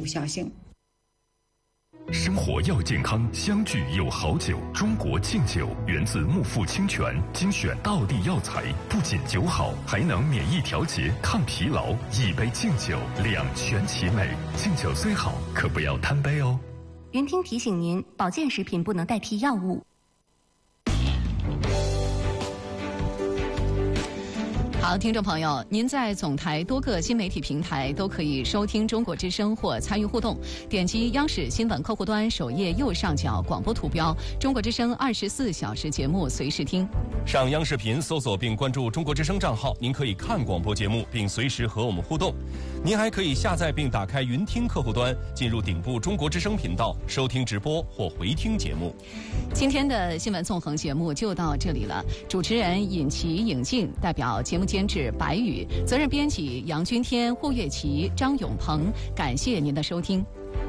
有效性。 生活要健康，相聚有好酒。中国敬酒源自木富清泉，精选道地药材，不仅酒好，还能免疫调节、抗疲劳。一杯敬酒，两全其美。敬酒虽好，可不要贪杯哦。 云听提醒您，保健食品不能代替药物。好，听众朋友，您在总台多个新媒体平台都可以收听中国之声或参与互动，点击央视新闻客户端首页右上角广播图标，中国之声24小时节目随时听。 上央视频搜索并关注中国之声账号，您可以看广播节目并随时和我们互动。您还可以下载并打开云听客户端，进入顶部中国之声频道收听直播或回听节目。 今天的新闻纵横节目就到这里了，主持人尹琪、尹静，代表节目监制白宇，责任编辑杨君天、霍月琪、张永鹏，感谢您的收听。